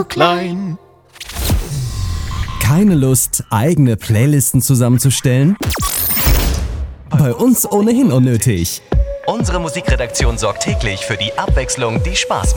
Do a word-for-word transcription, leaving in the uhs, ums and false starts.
zu klein. Keine Lust, eigene Playlisten zusammenzustellen? Bei uns ohnehin unnötig. Unsere Musikredaktion sorgt täglich für die Abwechslung, die Spaß macht.